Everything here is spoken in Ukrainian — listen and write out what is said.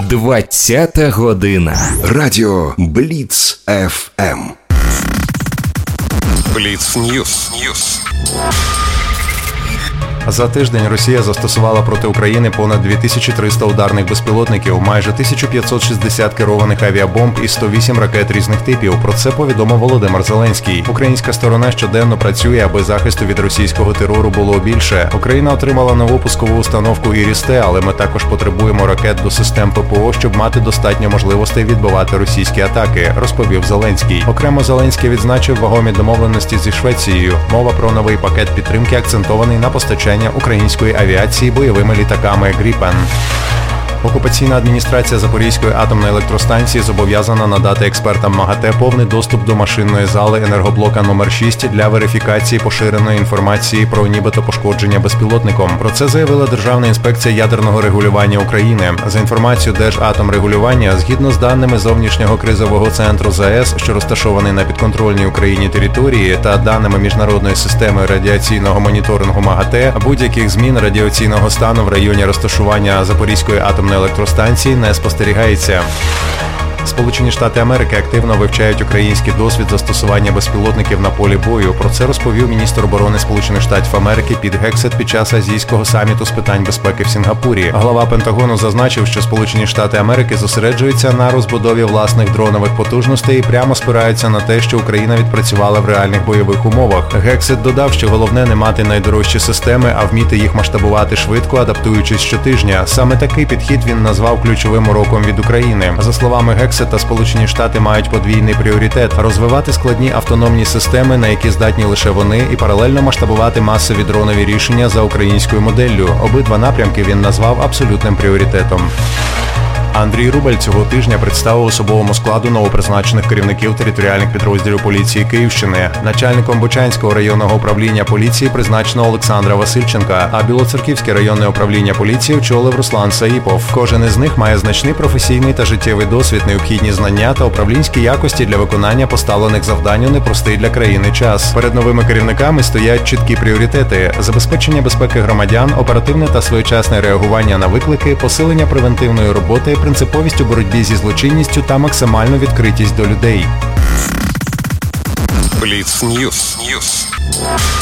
20-та година. Радіо Бліц ФМ. Бліц Ньюс. За тиждень Росія застосувала проти України понад 2300 ударних безпілотників, майже 1560 керованих авіабомб і 108 ракет різних типів. Про це повідомив Володимир Зеленський. Українська сторона щоденно працює, аби захисту від російського терору було більше. Україна отримала нову пускову установку «Іріс-Т», але ми також потребуємо ракет до систем ППО, щоб мати достатньо можливостей відбивати російські атаки, розповів Зеленський. Окремо Зеленський відзначив вагомі домовленості зі Швецією. Мова про новий пакет підтримки акцентований на постачання української авіації бойовими літаками «Гріпен». Окупаційна адміністрація Запорізької атомної електростанції зобов'язана надати експертам МАГАТЕ повний доступ до машинної зали енергоблока номер 6 для верифікації поширеної інформації про нібито пошкодження безпілотником. Про це заявила Державна інспекція ядерного регулювання України. За інформацією Держатомрегулювання, згідно з даними зовнішнього кризового центру ЗАЕС, що розташований на підконтрольній Україні території, та даними міжнародної системи радіаційного моніторингу МАГАТЕ, будь-яких змін радіаційного стану в районі розташування Запорізької атомної електростанції не спостерігається. Сполучені Штати Америки активно вивчають український досвід застосування безпілотників на полі бою. Про це розповів міністр оборони Сполучених Штатів Америки Піт Гексет під час азійського саміту з питань безпеки в Сінгапурі. Глава Пентагону зазначив, що Сполучені Штати Америки зосереджуються на розбудові власних дронових потужностей і прямо спираються на те, що Україна відпрацювала в реальних бойових умовах. Гексет додав, що головне не мати найдорожчі системи, а вміти їх масштабувати швидко, адаптуючись щотижня. Саме такий підхід він назвав ключовим уроком від України. За словами Гексета, Сполучені Штати мають подвійний пріоритет – розвивати складні автономні системи, на які здатні лише вони, і паралельно масштабувати масові дронові рішення за українською моделлю. Обидва напрямки він назвав абсолютним пріоритетом. Андрій Рубель цього тижня представив особовому складу новопризначених керівників територіальних підрозділів поліції Київщини. Начальником Бучанського районного управління поліції призначено Олександра Васильченка, а Білоцерківське районне управління поліції очолив Руслан Саїпов. Кожен із них має значний професійний та життєвий досвід, необхідні знання та управлінські якості для виконання поставлених завдань у непростий для країни час. Перед новими керівниками стоять чіткі пріоритети – забезпечення безпеки громадян, оперативне та своєчасне реагування на виклики, посилення превентивної роботи, принциповість у боротьбі зі злочинністю та максимальну відкритість до людей. Бліц Ньюс.